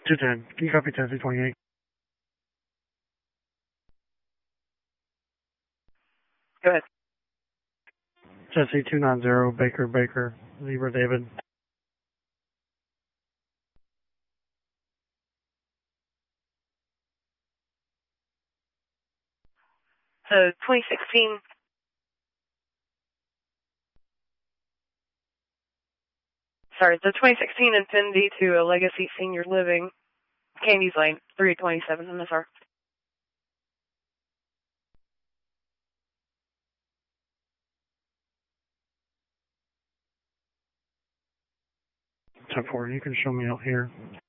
210. Can you copy 10-28? Go ahead. Jesse 290, Baker, Zebra David. So 2016. Sorry, the 2016 Infiniti to a Legacy Senior Living, Candies Lane, 327 MSR. Top 4, you can show me out here.